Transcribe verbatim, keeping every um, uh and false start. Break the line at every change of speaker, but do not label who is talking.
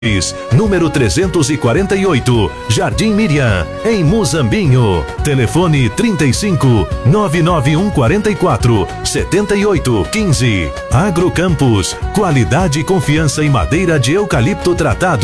Número trezentos e quarenta e oito, Jardim Miriam, em Muzambinho. Telefone trinta e cinco, nove nove um quatro quatro, sete oito um cinco. Agrocampus, qualidade e confiança em madeira de eucalipto tratado.